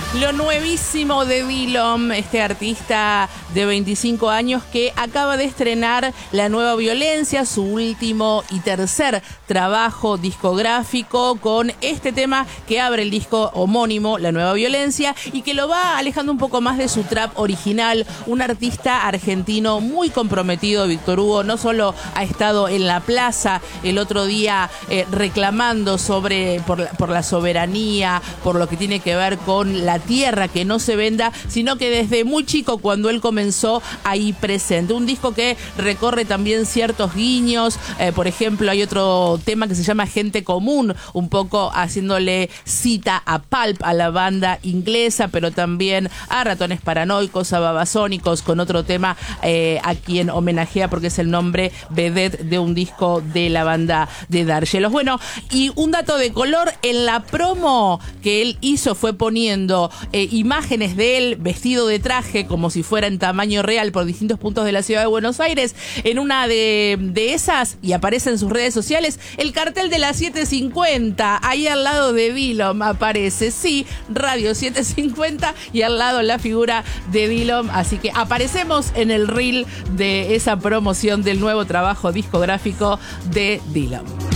Lo nuevísimo de Dillom, este artista de 25 años que acaba de estrenar La Nueva Violencia, su último y tercer trabajo discográfico, con este tema que abre el disco homónimo, La Nueva Violencia, y que lo va alejando un poco más de su trap original. Un artista argentino muy comprometido, Víctor Hugo. No solo ha estado en la plaza el otro día reclamando por la soberanía, por lo que tiene que ver con la tierra, que no se venda, sino que desde muy chico, cuando él comenzó, ahí presente. Un disco que recorre también ciertos guiños. Por ejemplo, hay otro tema que se llama Gente Común, un poco haciéndole cita a Pulp, a la banda inglesa, pero también a Ratones Paranoicos, a Babasónicos, con otro tema a quien homenajea porque es el nombre vedette de un disco de la banda de Dargelos. Bueno, y un dato de color: en la promo que él hizo fue poniendo imágenes de él vestido de traje como si fuera en tamaño real por distintos puntos de la ciudad de Buenos Aires. En una de esas, y aparece en sus redes sociales, el cartel de la 750, ahí al lado de Dillom aparece, sí, Radio 750, y al lado la figura de Dillom. Así que aparecemos en el reel de esa promoción del nuevo trabajo discográfico de Dillom.